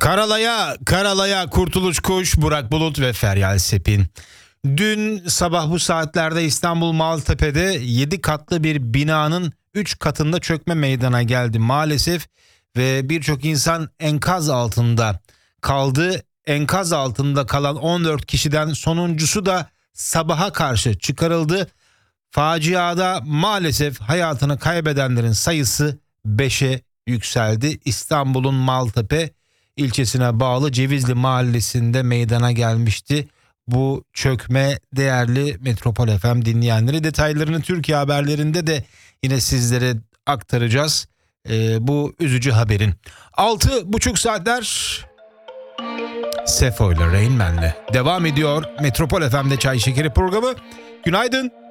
Karalaya, Karalaya, Kurtuluş Kuş, Burak Bulut ve Feryal Sepin. Dün sabah bu saatlerde İstanbul Maltepe'de 7 katlı bir binanın 3 katında çökme meydana geldi maalesef ve birçok insan enkaz altında kaldı. Enkaz altında kalan 14 kişiden sonuncusu da sabaha karşı çıkarıldı. Faciada maalesef hayatını kaybedenlerin sayısı 5'e yükseldi. İstanbul'un Maltepe ilçesine bağlı Cevizli mahallesinde meydana gelmişti bu çökme. Değerli Metropol FM dinleyenleri, detaylarını Türkiye haberlerinde de yine sizlere aktaracağız bu üzücü haberin. 6,5 saatler Sefo ile Rain Man'le devam ediyor Metropol FM'de Çay Şekeri programı. Günaydın.